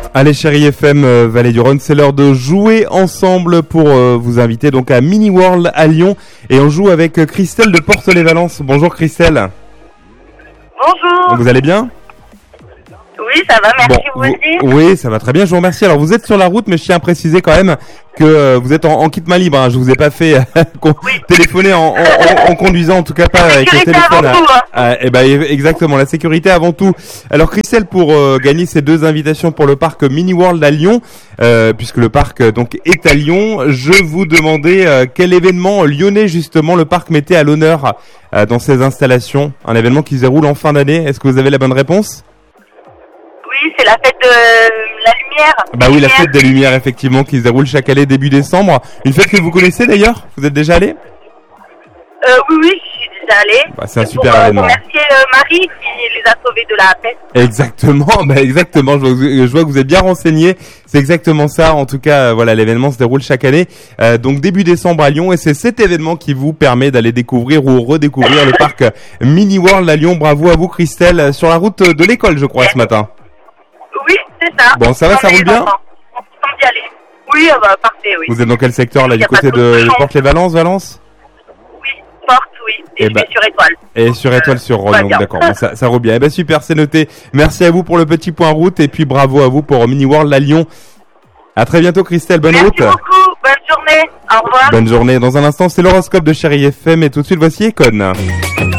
Allez, chérie FM, Vallée du Rhône, c'est l'heure de jouer ensemble pour vous inviter donc à Mini World à Lyon. Et on joue avec Christelle de Portelet-Valence. Bonjour Christelle. Bonjour. Vous allez bien ? Oui, ça va, merci, vous aussi. Oui, ça va très bien, je vous remercie. Alors vous êtes sur la route, mais je tiens à préciser quand même que vous êtes en kit main libre. Hein. Je vous ai pas fait téléphoner en conduisant, en tout cas pas avec le téléphone. Avant tout, Exactement, la sécurité avant tout. Alors Christelle, pour gagner ces 2 invitations pour le parc Mini World à Lyon, puisque le parc donc est à Lyon, je vous demandais quel événement lyonnais justement le parc mettait à l'honneur dans ses installations. Un événement qui se déroule en fin d'année. Est-ce que vous avez la bonne réponse ? Oui, c'est la fête de la lumière. Bah oui, la fête des Lumières, effectivement, qui se déroule chaque année début décembre. Une fête que vous connaissez d'ailleurs ? Vous êtes déjà allé ? Oui, je suis déjà allée. Bah, c'est un super événement. Pour remercier Marie qui les a sauvés de la peste. Exactement. Je vois que vous êtes bien renseigné. C'est exactement ça. En tout cas, voilà, l'événement se déroule chaque année. Donc début décembre à Lyon, et c'est cet événement qui vous permet d'aller découvrir ou redécouvrir le parc Mini World à Lyon. Bravo à vous, Christelle, sur la route de l'école, je crois, ce matin. Oui, c'est ça. Bon, ça va, ça roule bien ? On peut y aller. Oui, parfait, oui. Vous êtes dans quel secteur, là, du côté de Portelet-Valence, Valence ? Oui, Porte, oui. Et je vais sur Étoile. Et sur Étoile sur Rhône, donc d'accord. Bon, ça roule bien. Super, c'est noté. Merci à vous pour le petit point route, et puis bravo à vous pour Mini World à Lyon. À très bientôt, Christelle. Bonne route. Merci beaucoup. Bonne journée. Au revoir. Bonne journée. Dans un instant, c'est l'horoscope de Chérie FM, et tout de suite, voici Econ.